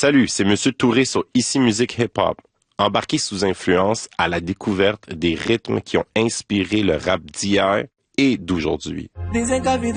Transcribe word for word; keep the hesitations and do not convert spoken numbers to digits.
Salut, c'est Monsieur Touré sur Ici Musique Hip Hop. Embarqué sous influence à la découverte des rythmes qui ont inspiré le rap d'hier et d'aujourd'hui.